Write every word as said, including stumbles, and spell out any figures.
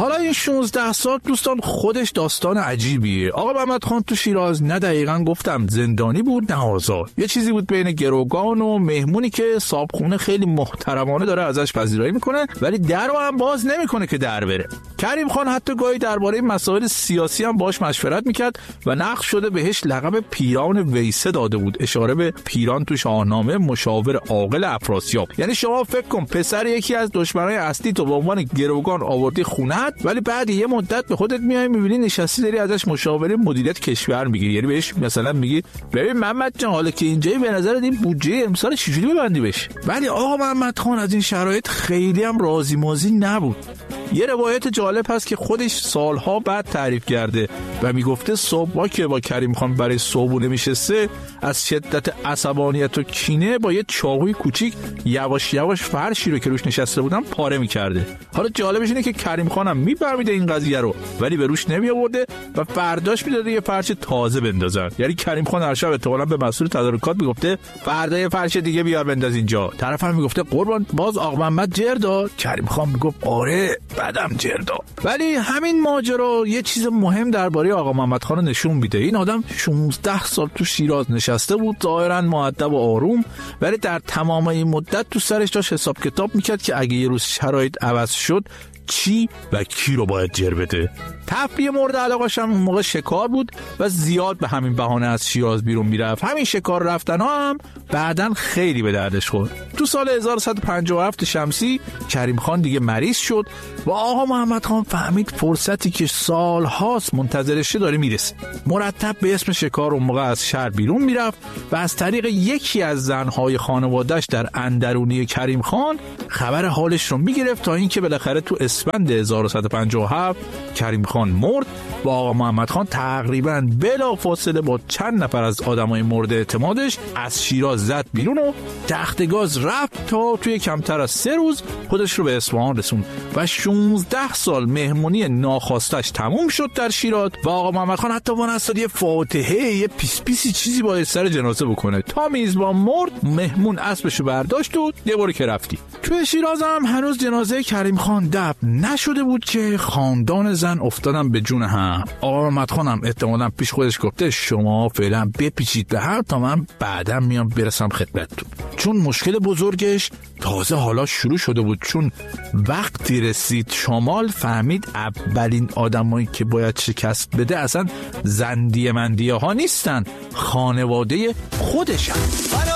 حالا این شانزده سال دوستان خودش داستان عجیبیه. آقا محمد خان تو شیراز نه دقیقاً گفتم زندانی بود نه آزاد، یه چیزی بود بین گروگان و مهمونی که صاحبخونه خیلی محترمانه داره ازش پذیرایی میکنه ولی در رو هم باز نمیکنه که در بره. کریم خان حتی گاهی درباره مسائل سیاسی هم باش مشورت میکرد و نقش شده بهش لقب پیران ویسه داده بود، اشاره به پیران تو شاهنامه مشاور عاقل افراسیاب. یعنی شما فکر کن پسر یکی از دشمنای اصلی تو به عنوان گروگان آوردی خونه‌ات ولی بعد یه مدت به خودت میای میبینی نشستی داری ازش مشاوره مدیریت کشور میگیری. یعنی بهش مثلا میگی ببین محمد جان حالا که اینجایی به نظر این بودجه امسال چجوری ببندی بشه. ولی آقا محمد خان از این شرایط خیلی هم راضی مازی نبود. یه روایت جالب هست که خودش سالها بعد تعریف کرده و میگفته صبح که با کریم خان برای صبحونه میشسته از شدت عصبانیت و کینه با یه چاقوی کوچیک یواش یواش فرشی رو که روش نشسته بودن پاره میکرده. حالا جالبش اینه که کریم خانم میفهمیده این قضیه رو ولی به روش نمیآورده و فرداش میداده یه فرش تازه بندازن. یعنی کریم خان هر شب احتمالاً به مسئول تدارکات میگفته فردا یه فرش دیگه بیار بنداز اینجا. طرف هم میگفته قربان باز آقا محمد جردا. کریم خان میگفت آره بعدم جردا. ولی همین ماجرا یه چیز مهم درباره آقا محمد خان نشون میده. این آدم شانزده سال تو شیراز نشسته بود ظاهرا مؤدب و آروم ولی در تمام این مدت تو سرش داشت حساب کتاب میکرد که اگه یه روز شرایط عوض شد چی و کی رو باید جر بده. تفریح مورد علاقه‌ش هم اون موقع شکار بود و زیاد به همین بهانه از شیراز بیرون میرفت. همین شکار رفتن ها هم بعدن خیلی به دردش خورد. تو سال هزار و صد و پنجاه و هفت شمسی کریم خان دیگه مریض شد و آقا محمد خان فهمید فرصتی که سال هاست منتظرشه داره میرسه. مرتب به اسم شکار اون موقع از شهر بیرون میرفت و از طریق یکی از زنهای خانواده‌اش در اندرونی کریم خان خبر حالش رو میگرفت تا اینکه بالاخره تو اسفند هزار و صد و پنجاه و هفت کریم خان مرد و آقا محمد خان تقریباً بلا فاصله با چند نفر از آدمای مورد اعتمادش از شیراز زد بیرون و تخت گاز رفت تا توی کمتر از سه روز خودش رو به اصفهان رسوند و شانزده سال مهمونی ناخواستش تموم شد در شیراز و آقا محمد خان حتی وانستاد یه فاتحه یه پیس پیسی چیزی باید سر جنازه بکنه. تا میزبان مرد مهمون اسبشو برداشت و یه باری که رفتی. توی شیراز هم هنوز جنازه کریم خان دفن نشده بود که خاندان زن افتادن به جون هم. آقا محمد خانم احتمالاً پیش خودش گفته شما فعلا بپیچید به هم تا من بعدا میام برسم خدمتتون. چون مشکل بزرگش تازه حالا شروع شده بود. چون وقتی رسید شمال فهمید اولین آدمایی که باید شکست بده اصلا زندیه مندیه ها نیستن، خانواده خودشن.